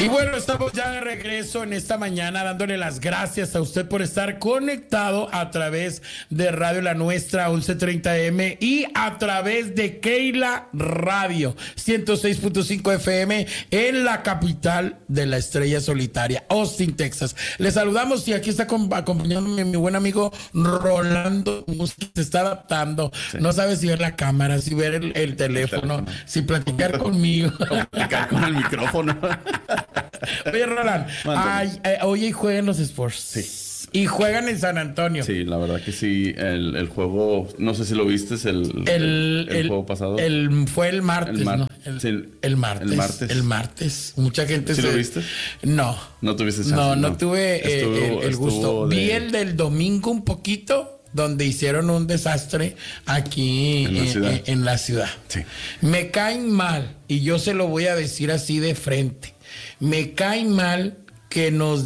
Y bueno, estamos ya de regreso en esta mañana dándole las gracias a usted por estar conectado a través de Radio La Nuestra 1130M y a través de Keila Radio 106.5 FM en la capital de la estrella solitaria, Austin, Texas. Les saludamos y aquí está acompañándome mi buen amigo Rolando, que se está adaptando. Sí. No sabe si ver la cámara, si ver el teléfono, si platicar conmigo. Platicar con el micrófono. Oye, Roland, oye, y juegan los Spurs. Sí. Y juegan en San Antonio. Sí, la verdad que sí. El juego, no sé si lo viste, el juego pasado. Fue el martes, ¿no? El martes. El martes. Mucha gente ¿Sí lo viste? No. ¿No tuviste chance? No tuve el gusto. Vi el del domingo un poquito, donde hicieron un desastre aquí en la ciudad. Sí. Me caen mal, y yo se lo voy a decir así de frente. Me cae mal que nos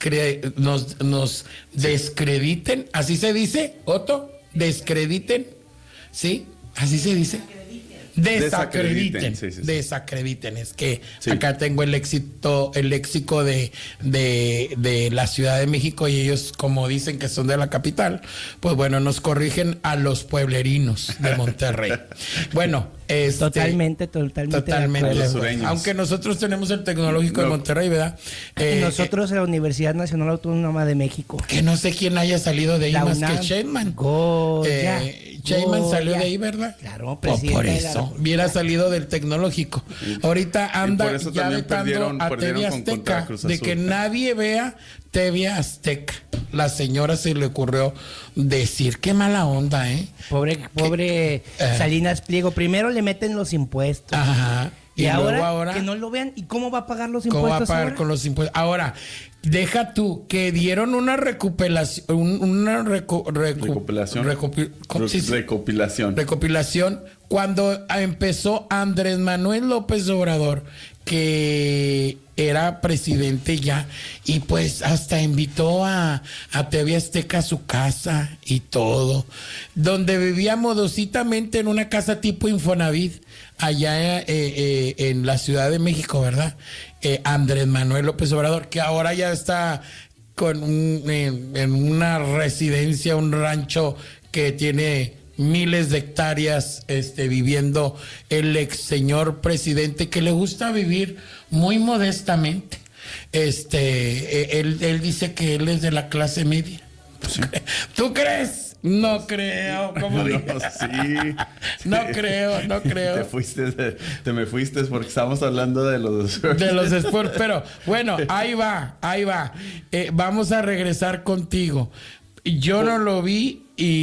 descrediten. ¿Así se dice, Otto? ¿Descrediten? ¿Sí? ¿Así se dice? Desacrediten. Sí. Desacrediten. Es que acá tengo el léxico de la Ciudad de México y ellos, como dicen que son de la capital, pues bueno, nos corrigen a los pueblerinos de Monterrey. Bueno, totalmente. Aunque nosotros tenemos el tecnológico de Monterrey, ¿verdad? Nosotros en la Universidad Nacional Autónoma de México. Que no sé quién haya salido de ahí más que Sheinman. Sheinman salió de ahí, ¿verdad? Claro, presidente. Por eso, hubiera salido del tecnológico. Ahorita anda ya vetando a TV Azteca de que nadie vea TV Azteca. La señora se le ocurrió decir, qué mala onda, ¿eh? Pobre Salinas Pliego. Primero le meten los impuestos. Ajá. Y ahora que no lo vean. ¿Y cómo va a pagar los impuestos? ¿Cómo va a pagar con los impuestos? Ahora, deja tú que dieron una recopilación cuando empezó Andrés Manuel López Obrador, que era presidente ya, y pues hasta invitó a TV Azteca a su casa y todo, donde vivía modositamente en una casa tipo Infonavit allá en la Ciudad de México, ¿verdad? Andrés Manuel López Obrador, que ahora ya está en una residencia, un rancho que tiene miles de hectáreas, viviendo el ex señor presidente, que le gusta vivir muy modestamente. Él dice que él es de la clase media. Sí. ¿Tú crees? No creo, ¿cómo digo? No creo. Te me fuiste porque estamos hablando de los Spurs. De los Spurs, pero bueno, ahí va. Vamos a regresar contigo. Yo no lo vi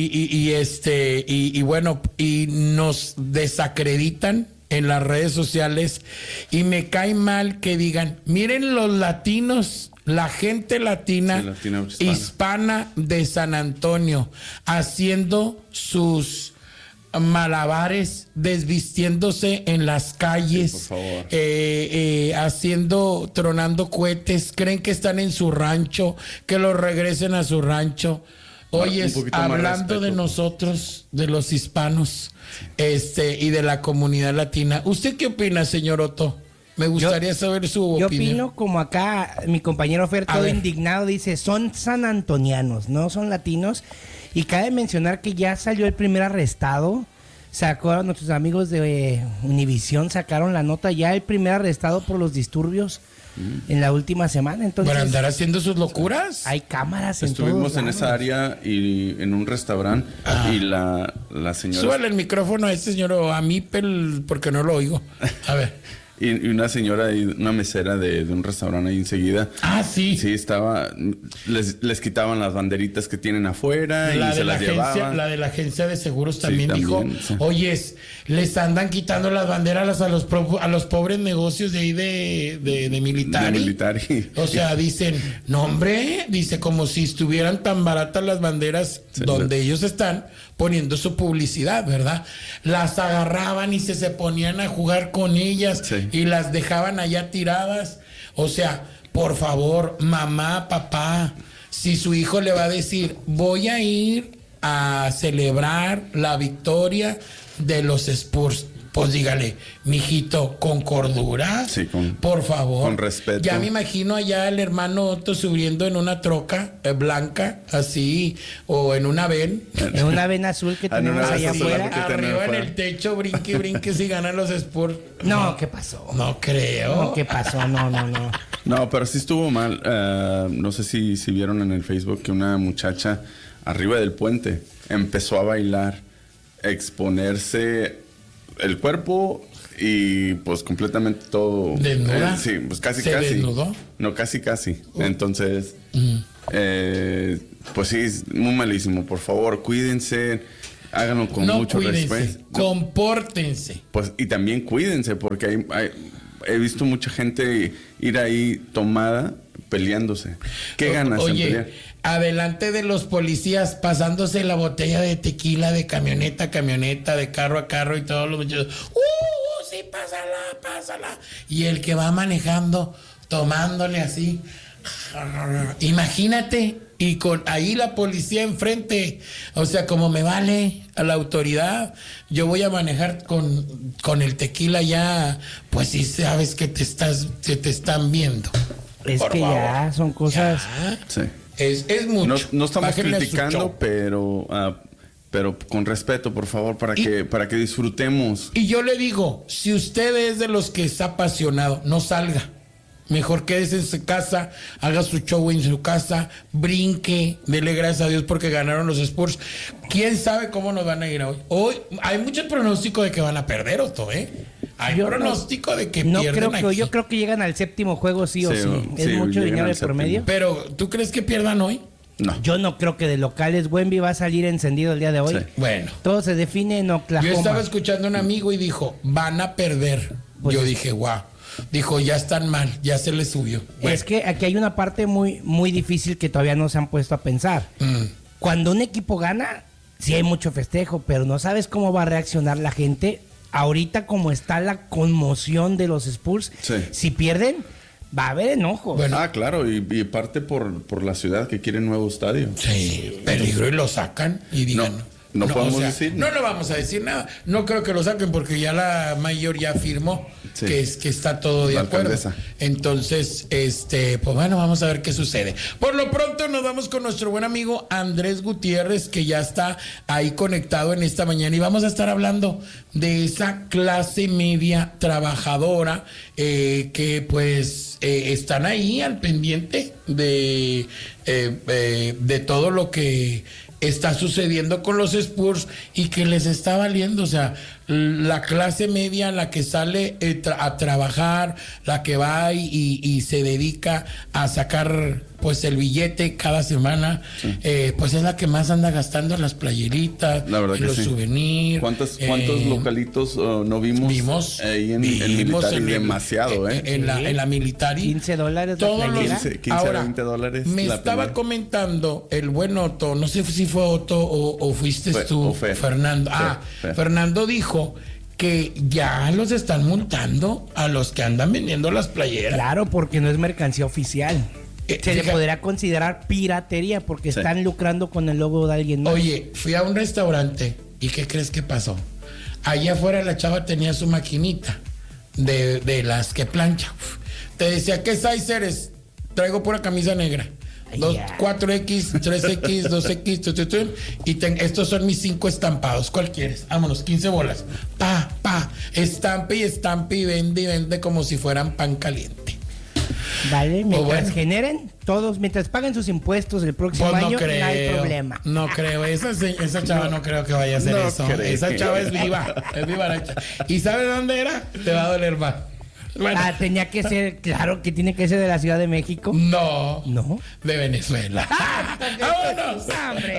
y bueno, y nos desacreditan en las redes sociales y me cae mal que digan, miren los latinos, la gente latina hispana de San Antonio haciendo sus malabares, desvistiéndose en las calles, sí, por favor. Tronando cohetes, creen que están en su rancho, que los regresen a su rancho. Oye, hablando de nosotros, de los hispanos, y de la comunidad latina, ¿usted qué opina, señor Otto? Me gustaría saber su opinión. Yo opino como acá mi compañero Fer, todo indignado, dice, son sanantonianos, no son latinos. Y cabe mencionar que ya salió el primer arrestado. Nuestros amigos de Univisión sacaron la nota, ya el primer arrestado por los disturbios en la última semana. Entonces, ¿para andar haciendo sus locuras? Hay cámaras en todos Estuvimos en lados. esa área y en un restaurante y la señora... Súbale el micrófono a este señor o a mí porque no lo oigo. A ver. Y una señora, una mesera de un restaurante ahí enseguida. Ah, sí. Sí, les quitaban las banderitas que tienen afuera y se las llevaban. La de la agencia de seguros también, sí, dijo, sí. Oyes, les andan quitando las banderas a los pobres negocios de ahí de Militari. O sea, dicen, no hombre, dice como si estuvieran tan baratas las banderas donde ellos están poniendo su publicidad, ¿verdad? Las agarraban y se ponían a jugar con ellas y las dejaban allá tiradas. O sea, por favor, mamá, papá, si su hijo le va a decir, voy a ir a celebrar la victoria de los Spurs, pues dígale, mijito, con cordura, Sí, por favor. con respeto. Ya me imagino allá el hermano Otto subiendo en una troca blanca, así, o en una ven. En una vena azul que tenemos una allá vena azul, afuera. que tenemos Arriba en afuera. el techo, brinque, brinque, si ganan los Spurs. No, ¿qué pasó? No creo. No, ¿qué pasó? No. No, pero sí estuvo mal. No sé si vieron en el Facebook que una muchacha arriba del puente empezó a bailar, exponerse el cuerpo y pues completamente todo. ¿Desnuda? Sí, pues casi. ¿Se desnudó? No, casi. Entonces, pues sí, es muy malísimo. Por favor, cuídense, háganlo con No, mucho cuídense, respeto. compórtense. Pues, y también cuídense, porque he visto mucha gente ir ahí tomada peleándose. ¿Qué ganas en Oye, pelear? adelante de los policías, pasándose la botella de tequila de camioneta a camioneta, de carro a carro y todos los muchachos. Sí, pásala. Y el que va manejando, tomándole así. Imagínate, y con ahí la policía enfrente. O sea, como me vale a la autoridad, yo voy a manejar con el tequila ya, pues sí sabes que te están viendo. Es Por que favor. ya son cosas... Ya. Sí. Es mucho. No estamos Bájenle a su criticando, show. pero con respeto, por favor, para que disfrutemos. Y yo le digo, si usted es de los que está apasionado, no salga. Mejor quédese en su casa, haga su show en su casa, brinque, dele gracias a Dios porque ganaron los Spurs. ¿Quién sabe cómo nos van a ir hoy? Hoy hay mucho pronóstico de que van a perder, Otto, ¿eh? Hay pronóstico de que No pierden creo que aquí. yo creo que llegan al séptimo juego sí o sí. Es sí, mucho llegan dinero al de séptimo. promedio. Pero, ¿tú crees que pierdan hoy? No. Yo no creo que de locales Wemby va a salir encendido el día de hoy. Sí. Bueno. Todo se define en Oklahoma. Yo estaba escuchando a un amigo y dijo, van a perder. Pues yo es- dije, wow. Dijo, ya están mal, ya se les subió. Es que aquí hay una parte muy, muy difícil que todavía no se han puesto a pensar. Cuando un equipo gana, sí hay mucho festejo, pero no sabes cómo va a reaccionar la gente. Ahorita como está la conmoción de los Spurs, Sí. si pierden, va a haber enojo. Bueno. Claro, y parte por la ciudad que quiere nuevo estadio. Sí, peligro y lo sacan y digan. No podemos decir. No le vamos a decir nada. No creo que lo saquen porque ya la mayor ya afirmó Sí. que está todo de La acuerdo. alcaldesa. Entonces, pues bueno, vamos a ver qué sucede. Por lo pronto nos vamos con nuestro buen amigo Andrés Gutiérrez, que ya está ahí conectado en esta mañana y vamos a estar hablando de esa clase media trabajadora que pues están ahí al pendiente de todo lo que está sucediendo con los Spurs y que les está valiendo. O sea, la clase media, la que sale a trabajar, la que va y se dedica a sacar pues el billete cada semana, pues es la que más anda gastando en las playeritas, La verdad en que los sí. souvenirs. ¿Cuántos localitos no vimos? Ahí en Military, demasiado, ¿eh? En la Military. $15 la Todos los- playera. 15 Ahora, a 20 dólares. me la estaba playera. comentando el buen Otto, no sé si fue Otto o fuiste tú, Fernando. Fe. Fernando dijo que ya los están multando a los que andan vendiendo las playeras. Claro, porque no es mercancía oficial. Se le fíjate. podría considerar piratería porque Sí. están lucrando con el logo de alguien más. Oye, fui a un restaurante y ¿qué crees que pasó? Allá afuera la chava tenía su maquinita de las que plancha. Te decía, ¿qué size eres? Traigo pura camisa negra. Ay, 4X, 3X, 2X, y estos son mis 5 estampados. ¿Cuál quieres? Vámonos, 15 bolas. Estampe y vende como si fueran pan caliente. Vale, mientras bueno. generen todos, mientras paguen sus impuestos el próximo Pues no año, creo. no hay problema. No creo. Esa chava no creo que vaya a hacer No eso. creo. Esa chava es viva. Es viva la chava. ¿Y sabes dónde era? Te va a doler más. Bueno, Tenía que ser, claro que tiene que ser de la Ciudad de México. no. No. De Venezuela. ¡Vámonos! ¡Hombre!